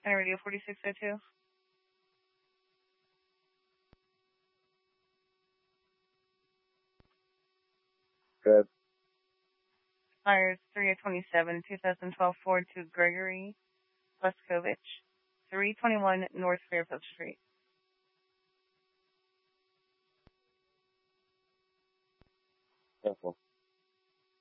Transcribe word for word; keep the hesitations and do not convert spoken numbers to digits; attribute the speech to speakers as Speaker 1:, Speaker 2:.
Speaker 1: Center Radio forty-six oh two.
Speaker 2: Good.
Speaker 1: Myers three oh twenty-seven, twenty twelve Ford to Gregory Leskovich, three twenty-one North Fairfield Street.
Speaker 2: Careful.